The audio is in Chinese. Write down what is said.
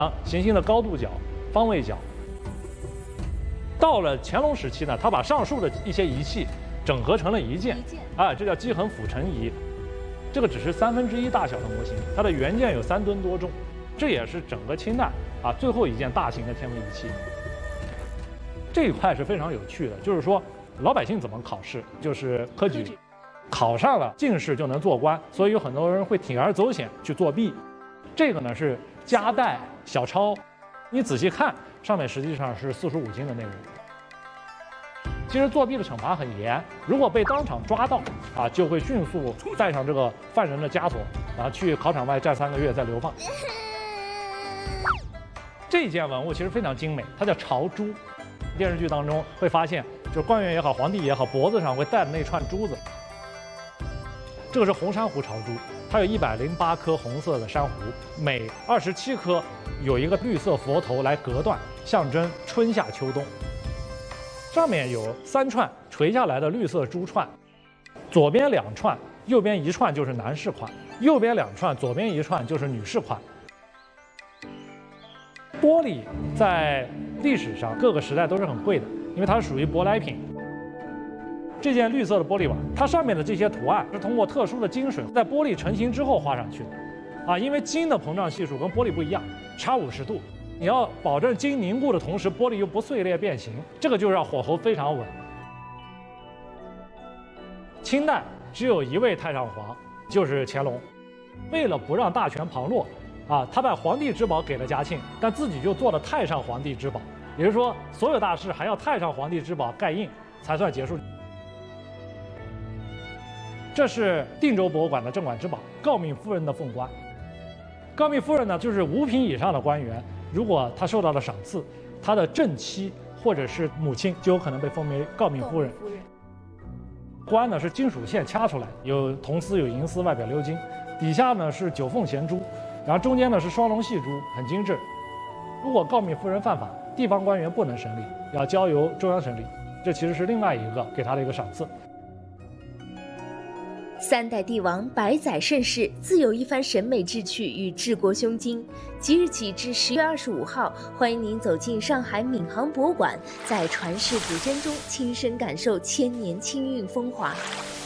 行星的高度角、方位角。到了乾隆时期呢，他把上述的一些仪器整合成了一件，这叫基衡辅成仪。这个只是1/3大小的模型，它的原件有3吨多重，这也是整个清代最后一件大型的天文仪器。这一块是非常有趣的，就是说老百姓怎么考试，就是科举，考上了进士就能做官，所以有很多人会铤而走险去作弊。这个呢是夹带小抄，你仔细看，上面实际上是45经的内容。其实作弊的惩罚很严，如果被当场抓到就会迅速带上这个犯人的枷锁，然后去考场外站3个月再流放。这件文物其实非常精美，它叫朝珠。电视剧当中会发现，就是官员也好，皇帝也好，脖子上会戴的那串珠子。这个是红珊瑚朝珠，它有108颗红色的珊瑚，每27颗有一个绿色佛头来隔断，象征春夏秋冬。上面有3串垂下来的绿色珠串，左边2串，右边1串就是男士款，右边2串，左边1串就是女士款。玻璃在历史上各个时代都是很贵的，因为它是属于舶来品。这件绿色的玻璃碗，它上面的这些图案是通过特殊的金水在玻璃成型之后画上去的，因为金的膨胀系数跟玻璃不一样，差50度。你要保证金凝固的同时，玻璃又不碎裂变形，这个就让火候非常稳。清代只有1位太上皇，就是乾隆。为了不让大权旁落，他把皇帝之宝给了嘉庆，但自己就做了太上皇帝之宝，也就是说，所有大事还要太上皇帝之宝盖印才算结束。这是定州博物馆的镇馆之宝——诰命夫人的凤冠。诰命夫人呢，就是5品以上的官员。如果他受到了赏赐，他的正妻或者是母亲就有可能被封为诰命夫人。冠呢是金属线掐出来，有铜丝有银丝，外表鎏金，底下呢是9凤衔珠，然后中间呢是双龙戏珠，很精致。如果诰命夫人犯法，地方官员不能审理，要交由中央审理。这其实是另外一个给他的一个赏赐。 3代帝王百载盛世，自有一番审美志趣与治国胸襟。即日起至10月25号，欢迎您走进上海闵行博物馆，在传世古珍中亲身感受千年清韵风华。